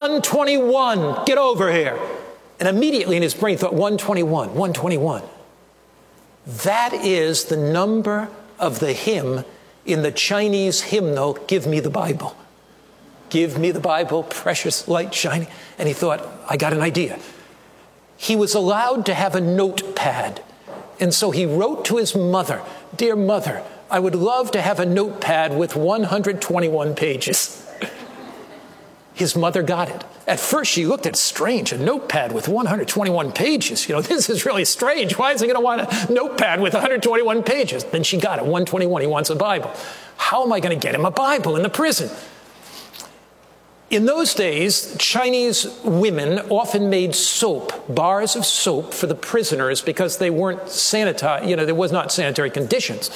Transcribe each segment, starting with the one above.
121, get over here. And immediately in his brain thought, 121, 121. That is the number of the hymn in the Chinese hymnal, Give Me the Bible. Give me the Bible, precious light shining. And he thought, I got an idea. He was allowed to have a notepad. And so he wrote to his mother, Dear mother, I would love to have a notepad with 121 pages. His mother got it. At first, she looked at it strange, a notepad with 121 pages. This is really strange. Why is he going to want a notepad with 121 pages? Then she got it, 121. He wants a Bible. How am I going to get him a Bible in the prison? In those days, Chinese women often made soap, bars of soap for the prisoners because they weren't sanitized, there was not sanitary conditions.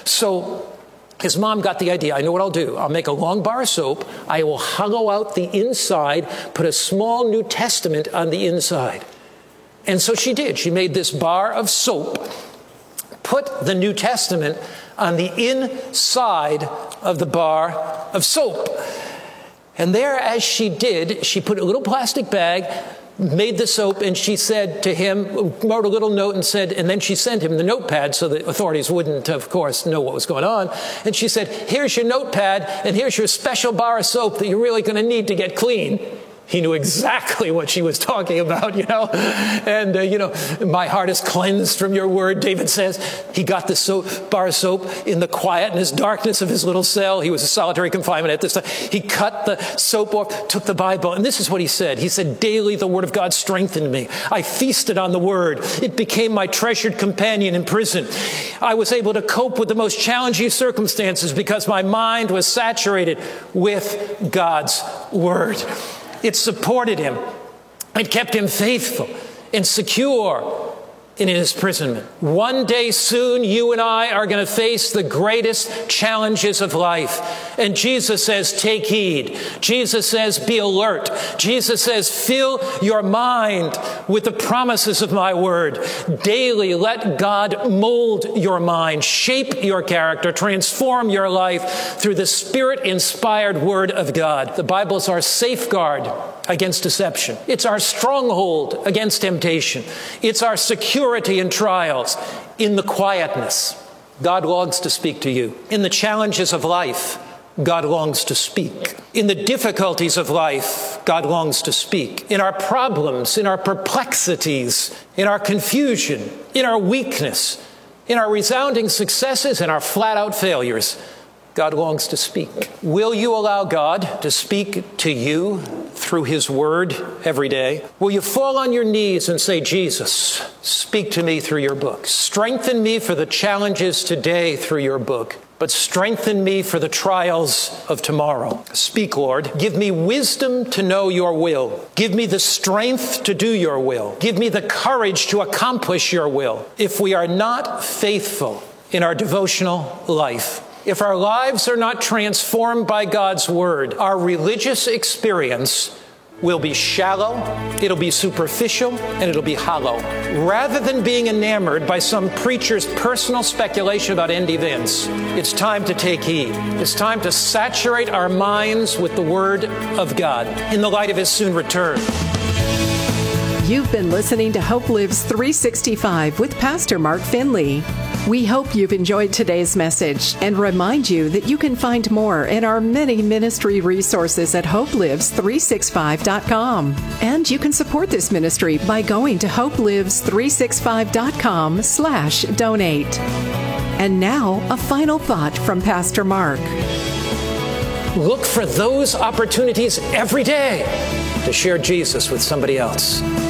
So his mom got the idea, I know what I'll do. I'll make a long bar of soap. I will hollow out the inside, put a small New Testament on the inside. And so she did. She made this bar of soap, put the New Testament on the inside of the bar of soap. And there, as she did, she put a little plastic bag, made the soap, and she said to him, wrote a little note and then she sent him the notepad so the authorities wouldn't, of course, know what was going on. And she said, here's your notepad, and here's your special bar of soap that you're really going to need to get clean. He knew exactly what she was talking about, And, my heart is cleansed from your word, David says. He got the bar of soap in the quietness, darkness of his little cell. He was in solitary confinement at this time. He cut the soap off, took the Bible, and this is what he said. He said, daily the word of God strengthened me. I feasted on the word. It became my treasured companion in prison. I was able to cope with the most challenging circumstances because my mind was saturated with God's word. It supported him. It kept him faithful and secure in his imprisonment. One day soon, you and I are going to face the greatest challenges of life. And Jesus says, take heed. Jesus says, be alert. Jesus says, fill your mind with the promises of my word. Daily, let God mold your mind, shape your character, transform your life through the Spirit-inspired word of God. The Bible is our safeguard against deception. It's our stronghold against temptation. It's our security in trials. In the quietness, God longs to speak to you. In the challenges of life, God longs to speak. In the difficulties of life, God longs to speak. In our problems, in our perplexities, in our confusion, in our weakness, in our resounding successes, and our flat-out failures, God longs to speak. Will you allow God to speak to you through his word every day? Will you fall on your knees and say, Jesus, speak to me through your book. Strengthen me for the challenges today through your book, but strengthen me for the trials of tomorrow. Speak, Lord. Give me wisdom to know your will. Give me the strength to do your will. Give me the courage to accomplish your will. If we are not faithful in our devotional life, if our lives are not transformed by God's word, our religious experience will be shallow, it'll be superficial, and it'll be hollow. Rather than being enamored by some preacher's personal speculation about end events, it's time to take heed. It's time to saturate our minds with the word of God in the light of his soon return. You've been listening to Hope Lives 365 with Pastor Mark Finley. We hope you've enjoyed today's message and remind you that you can find more in our many ministry resources at hopelives365.com. And you can support this ministry by going to hopelives365.com/donate. And now, a final thought from Pastor Mark. Look for those opportunities every day to share Jesus with somebody else.